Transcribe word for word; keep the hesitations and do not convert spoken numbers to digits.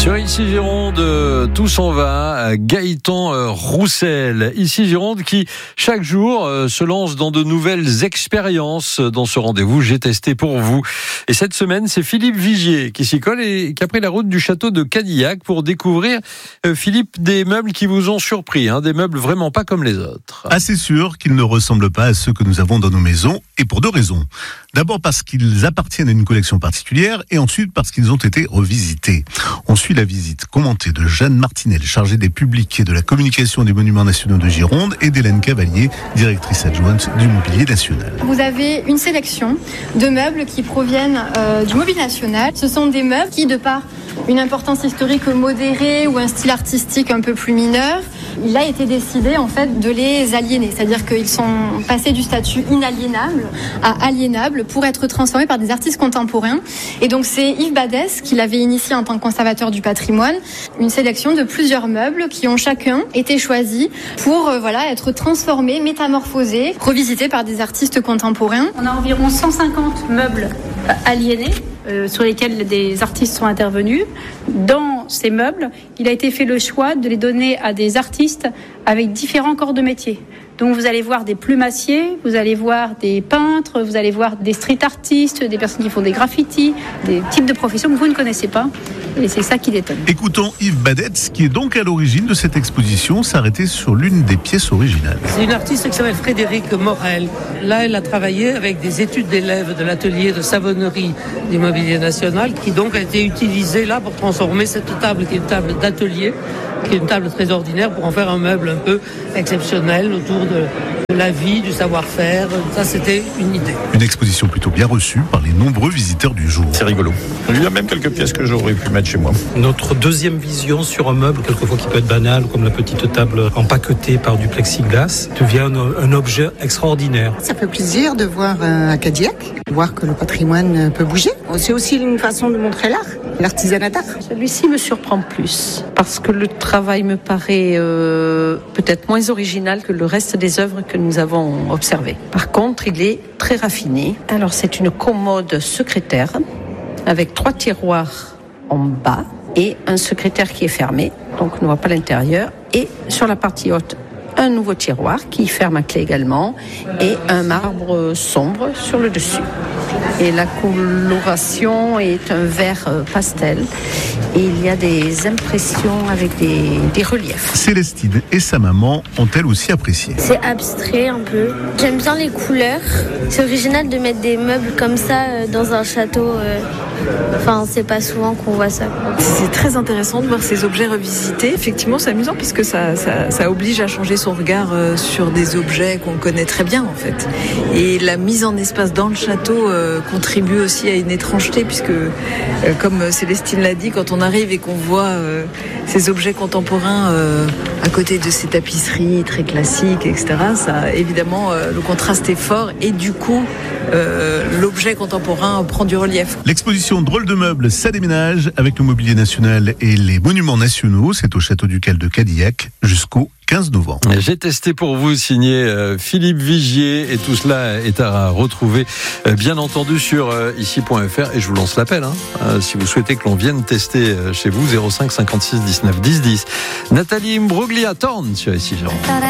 Sur Ici Gironde, tout s'en va, Gaëtan Roussel. Ici Gironde qui, chaque jour, se lance dans de nouvelles expériences dans ce rendez-vous J'ai testé pour vous. Et cette semaine, c'est Philippe Vigier qui s'y colle et qui a pris la route du château de Cadillac pour découvrir, Philippe, des meubles qui vous ont surpris, hein, des meubles vraiment pas comme les autres. Ah, c'est sûr qu'ils ne ressemblent pas à ceux que nous avons dans nos maisons, et pour deux raisons. D'abord parce qu'ils appartiennent à une collection particulière, et ensuite parce qu'ils ont été revisités. On suit la visite commentée de Jeanne Martinel, chargée des publics et de la communication des Monuments Nationaux de Gironde, et d'Hélène Cavalier, directrice adjointe du Mobilier National. Vous avez une sélection de meubles qui proviennent euh, du Mobilier National. Ce sont des meubles qui, de par une importance historique modérée ou un style artistique un peu plus mineur, il a été décidé en fait de les aliéner. C'est-à-dire qu'ils sont passés du statut inaliénable à aliénable pour être transformés par des artistes contemporains. Et donc c'est Yves Badès qui l'avait initié en tant que conservateur du patrimoine, une sélection de plusieurs meubles qui ont chacun été choisis pour euh, voilà, être transformés, métamorphosés, revisités par des artistes contemporains. On a environ cent cinquante meubles aliénés euh, sur lesquels des artistes sont intervenus. Dans ces meubles, il a été fait le choix de les donner à des artistes avec différents corps de métier. Donc vous allez voir des plumassiers, vous allez voir des peintres, vous allez voir des street artistes, des personnes qui font des graffitis, des types de professions que vous ne connaissez pas. Et c'est ça qui détonne. Écoutons Yves Badetz, qui est donc à l'origine de cette exposition, s'arrêter sur l'une des pièces originales. C'est une artiste qui s'appelle Frédérique Morel. Là, elle a travaillé avec des études d'élèves de l'atelier de savonnerie du Mobilier National, qui donc a été utilisée là pour transformer cette table, qui est une table d'atelier, qui est une table très ordinaire, pour en faire un meuble un peu exceptionnel autour de, de la vie, du savoir-faire. Ça, c'était une idée. Une exposition plutôt bien reçue par les nombreux visiteurs du jour. C'est rigolo. Il y a même quelques pièces que j'aurais pu mettre chez moi. Notre deuxième vision sur un meuble, quelquefois qui peut être banal, comme la petite table empaquetée par du plexiglas, devient un, un objet extraordinaire. Ça fait plaisir de voir à Cadillac, voir que le patrimoine peut bouger. C'est aussi une façon de montrer l'art, l'artisanat d'art. Celui-ci me surprend plus, parce que le travail me paraît euh, peut-être moins original que le reste des œuvres que nous avons observées. Par contre, il est très raffiné. Alors, c'est une commode secrétaire avec trois tiroirs en bas et un secrétaire qui est fermé, donc on ne voit pas l'intérieur. Et sur la partie haute, un nouveau tiroir qui ferme à clé également et un marbre sombre sur le dessus. Et la coloration est un vert pastel et il y a des impressions avec des, des reliefs. Célestine et sa maman ont elles aussi apprécié. C'est abstrait un peu. J'aime bien les couleurs. C'est original de mettre des meubles comme ça dans un château. Enfin, c'est pas souvent qu'on voit ça. C'est très intéressant de voir ces objets revisités. Effectivement, c'est amusant puisque ça, ça, ça oblige à changer son regard sur des objets qu'on connaît très bien en fait. Et la mise en espace dans le château euh, contribue aussi à une étrangeté puisque, euh, comme Célestine l'a dit, quand on arrive et qu'on voit euh, ces objets contemporains euh, à côté de ces tapisseries très classiques, et cetera, ça, évidemment, euh, le contraste est fort et du coup, euh, l'objet contemporain prend du relief. L'exposition Drôle de meubles, ça déménage avec le Mobilier National et les Monuments Nationaux. C'est au Château Ducal de Cadillac jusqu'au quinze novembre. J'ai testé pour vous, signé euh, Philippe Vigier, et tout cela est à retrouver euh, bien entendu sur euh, ici point f r, et je vous lance l'appel hein, euh, si vous souhaitez que l'on vienne tester euh, chez vous. Zéro cinq cinquante-six dix-neuf dix dix. Nathalie Imbroglia Thorn sur Ici Gironde.